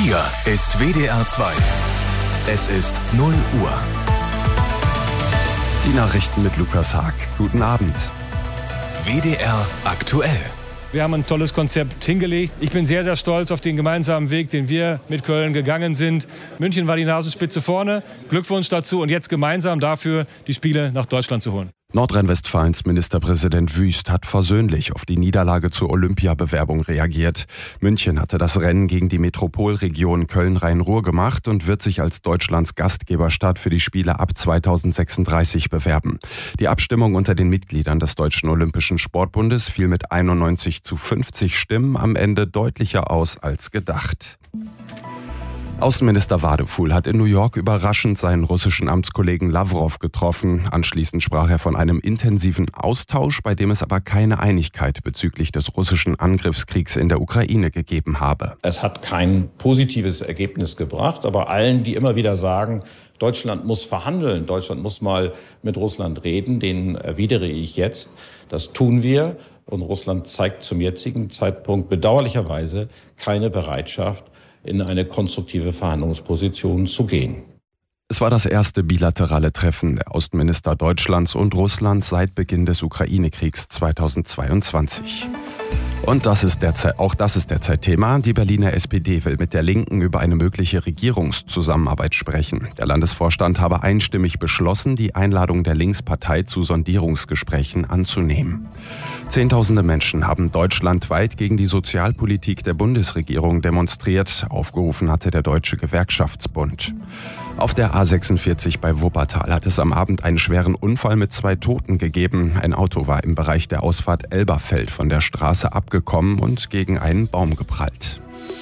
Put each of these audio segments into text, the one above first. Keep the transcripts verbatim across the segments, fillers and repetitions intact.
Hier ist W D R zwei. Es ist null Uhr. Die Nachrichten mit Lukas Haag. Guten Abend. W D R aktuell. Wir haben ein tolles Konzept hingelegt. Ich bin sehr, sehr stolz auf den gemeinsamen Weg, den wir mit Köln gegangen sind. München war die Nasenspitze vorne. Glückwunsch dazu und jetzt gemeinsam dafür, die Spiele nach Deutschland zu holen. Nordrhein-Westfalens Ministerpräsident Wüst hat versöhnlich auf die Niederlage zur Olympiabewerbung reagiert. München hatte das Rennen gegen die Metropolregion Köln-Rhein-Ruhr gemacht und wird sich als Deutschlands Gastgeberstadt für die Spiele ab zweitausendsechsunddreißig bewerben. Die Abstimmung unter den Mitgliedern des Deutschen Olympischen Sportbundes fiel mit einundneunzig zu fünfzig Stimmen am Ende deutlicher aus als gedacht. Außenminister Wadefuhl hat in New York überraschend seinen russischen Amtskollegen Lawrow getroffen. Anschließend sprach er von einem intensiven Austausch, bei dem es aber keine Einigkeit bezüglich des russischen Angriffskriegs in der Ukraine gegeben habe. Es hat kein positives Ergebnis gebracht, aber allen, die immer wieder sagen, Deutschland muss verhandeln, Deutschland muss mal mit Russland reden, denen erwidere ich jetzt, das tun wir. Und Russland zeigt zum jetzigen Zeitpunkt bedauerlicherweise keine Bereitschaft, in eine konstruktive Verhandlungsposition zu gehen. Es war das erste bilaterale Treffen der Außenminister Deutschlands und Russlands seit Beginn des Ukraine-Kriegs zweitausendzweiundzwanzig. Und das ist derzeit, auch das ist derzeit Thema. Die Berliner S P D will mit der Linken über eine mögliche Regierungszusammenarbeit sprechen. Der Landesvorstand habe einstimmig beschlossen, die Einladung der Linkspartei zu Sondierungsgesprächen anzunehmen. Zehntausende Menschen haben deutschlandweit gegen die Sozialpolitik der Bundesregierung demonstriert. Aufgerufen hatte der Deutsche Gewerkschaftsbund. Auf der A sechsundvierzig bei Wuppertal hat es am Abend einen schweren Unfall mit zwei Toten gegeben. Ein Auto war im Bereich der Ausfahrt Elberfeld von der Straße abgekommen und gegen einen Baum geprallt.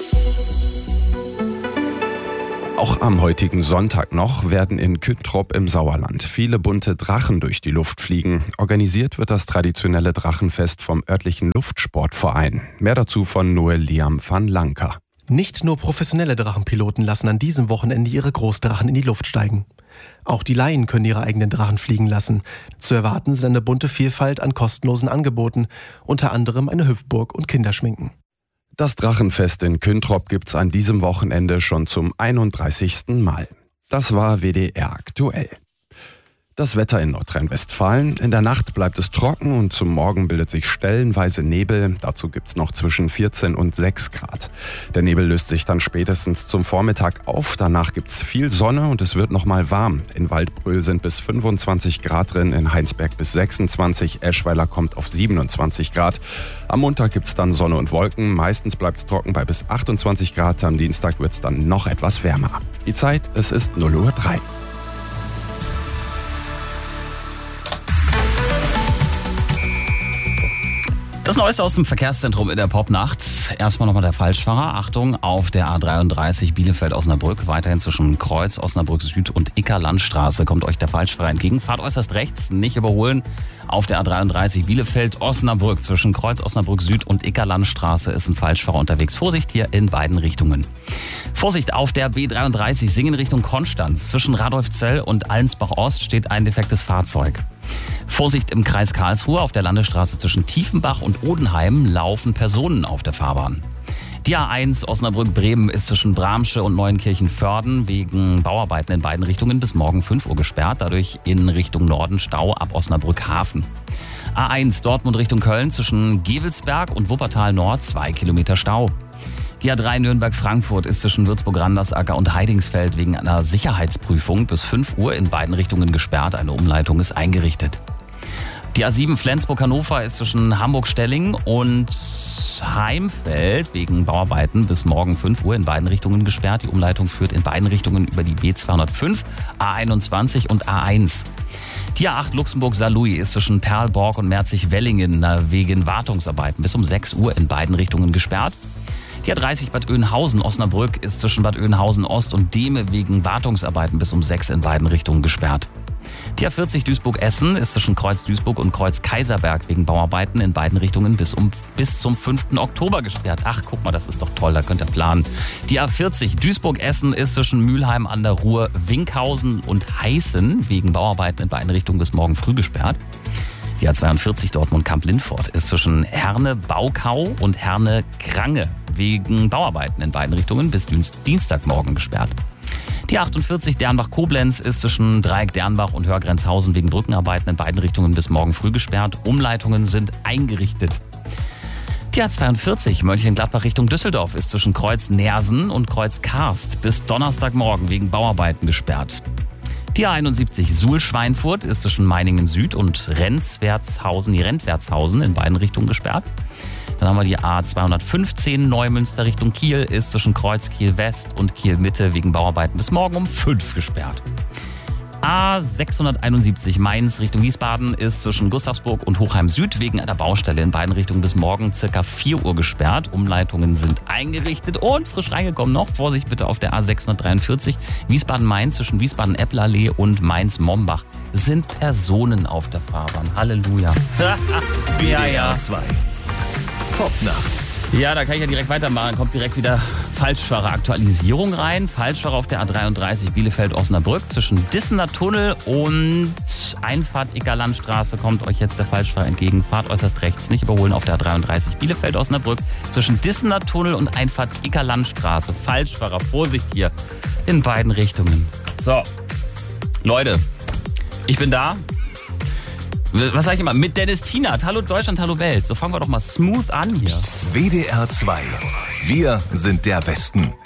Auch am heutigen Sonntag noch werden in Küntrop im Sauerland viele bunte Drachen durch die Luft fliegen. Organisiert wird das traditionelle Drachenfest vom örtlichen Luftsportverein. Mehr dazu von Noel Liam van Lanker. Nicht nur professionelle Drachenpiloten lassen an diesem Wochenende ihre Großdrachen in die Luft steigen. Auch die Laien können ihre eigenen Drachen fliegen lassen. Zu erwarten sind eine bunte Vielfalt an kostenlosen Angeboten, unter anderem eine Hüpfburg und Kinderschminken. Das Drachenfest in Küntrop gibt's an diesem Wochenende schon zum einunddreißigsten Mal. Das war W D R aktuell. Das Wetter in Nordrhein-Westfalen. In der Nacht bleibt es trocken und zum Morgen bildet sich stellenweise Nebel. Dazu gibt's noch zwischen vierzehn und sechs Grad. Der Nebel löst sich dann spätestens zum Vormittag auf. Danach gibt's viel Sonne und es wird nochmal warm. In Waldbröl sind bis fünfundzwanzig Grad drin, in Heinsberg bis sechsundzwanzig, Eschweiler kommt auf siebenundzwanzig Grad. Am Montag gibt's dann Sonne und Wolken. Meistens bleibt's trocken bei bis achtundzwanzig Grad. Am Dienstag wird's dann noch etwas wärmer. Die Zeit, es ist null Uhr drei. Das Neueste aus dem Verkehrszentrum in der Popnacht. Erstmal nochmal der Falschfahrer. Achtung, auf der A dreiunddreißig Bielefeld-Osnabrück. Weiterhin zwischen Kreuz, Osnabrück Süd und Icker-Landstraße kommt euch der Falschfahrer entgegen. Fahrt äußerst rechts, nicht überholen. Auf der A dreiunddreißig Bielefeld-Osnabrück zwischen Kreuz, Osnabrück Süd und Icker-Landstraße ist ein Falschfahrer unterwegs. Vorsicht hier in beiden Richtungen. Vorsicht auf der B dreiunddreißig Singen Richtung Konstanz. Zwischen Radolfzell und Allensbach-Ost steht ein defektes Fahrzeug. Vorsicht im Kreis Karlsruhe, auf der Landesstraße zwischen Tiefenbach und Odenheim laufen Personen auf der Fahrbahn. Die A eins Osnabrück-Bremen ist zwischen Bramsche und Neuenkirchen-Vörden wegen Bauarbeiten in beiden Richtungen bis morgen fünf Uhr gesperrt, dadurch in Richtung Norden Stau ab Osnabrück-Hafen. A eins Dortmund Richtung Köln zwischen Gevelsberg und Wuppertal Nord zwei Kilometer Stau. Die A drei Nürnberg-Frankfurt ist zwischen Würzburg-Randersacker und Heidingsfeld wegen einer Sicherheitsprüfung bis fünf Uhr in beiden Richtungen gesperrt. Eine Umleitung ist eingerichtet. Die A sieben Flensburg-Hannover ist zwischen Hamburg-Stelling und Heimfeld wegen Bauarbeiten bis morgen fünf Uhr in beiden Richtungen gesperrt. Die Umleitung führt in beiden Richtungen über die B zweihundertfünf, A einundzwanzig und A eins. Die A acht Luxemburg-Saarlouis ist zwischen Perlborg und Merzig-Wellingen wegen Wartungsarbeiten bis um sechs Uhr in beiden Richtungen gesperrt. Die A dreißig Bad Oeynhausen-Osnabrück ist zwischen Bad Oeynhausen-Ost und Dehme wegen Wartungsarbeiten bis um sechs in beiden Richtungen gesperrt. Die A vierzig Duisburg-Essen ist zwischen Kreuz Duisburg und Kreuz Kaiserberg wegen Bauarbeiten in beiden Richtungen bis, um, bis zum fünften Oktober gesperrt. Ach, guck mal, das ist doch toll, da könnt ihr planen. Die A vierzig Duisburg-Essen ist zwischen Mülheim an der Ruhr, Winkhausen und Heißen wegen Bauarbeiten in beiden Richtungen bis morgen früh gesperrt. Die A zweiundvierzig Dortmund-Kamp-Lindfort ist zwischen Herne-Baukau und Herne-Krange wegen Bauarbeiten in beiden Richtungen bis Dienstagmorgen gesperrt. Die achtundvierzig Dernbach-Koblenz ist zwischen Dreieck-Dernbach und Hörgrenzhausen wegen Brückenarbeiten in beiden Richtungen bis morgen früh gesperrt. Umleitungen sind eingerichtet. Die A zweiundvierzig Mönchengladbach Richtung Düsseldorf ist zwischen Kreuz-Nersen und Kreuz-Karst bis Donnerstagmorgen wegen Bauarbeiten gesperrt. Die A einundsiebzig Suhl-Schweinfurt ist zwischen Meiningen Süd und Renzwertshausen, die Rentwertshausen in beiden Richtungen gesperrt. Dann haben wir die A zweihundertfünfzehn Neumünster Richtung Kiel, ist zwischen Kreuz Kiel West und Kiel Mitte wegen Bauarbeiten bis morgen um fünf gesperrt. A sechshunderteinundsiebzig Mainz Richtung Wiesbaden ist zwischen Gustavsburg und Hochheim Süd wegen einer Baustelle in beiden Richtungen bis morgen circa vier Uhr gesperrt. Umleitungen sind eingerichtet und frisch reingekommen noch. Vorsicht bitte auf der A sechshundertdreiundvierzig Wiesbaden-Mainz zwischen Wiesbaden-Eppelallee und Mainz-Mombach sind Personen auf der Fahrbahn. Halleluja. ja, ja. zwei. Popnacht. Ja, da kann ich ja direkt weitermachen. Kommt direkt wieder Falschfahrer-Aktualisierung rein. Falschfahrer auf der A dreiunddreißig Bielefeld-Osnabrück zwischen Dissener Tunnel und Einfahrt Ickerlandstraße kommt euch jetzt der Falschfahrer entgegen. Fahrt äußerst rechts, nicht überholen auf der A dreiunddreißig Bielefeld-Osnabrück zwischen Dissener Tunnel und Einfahrt Ickerlandstraße. Falschfahrer, Vorsicht hier in beiden Richtungen. So, Leute, ich bin da. Was sag ich immer? Mit Dennis Tienert. Hallo Deutschland, hallo Welt. So fangen wir doch mal smooth an hier. W D R zwei. Wir sind der Westen.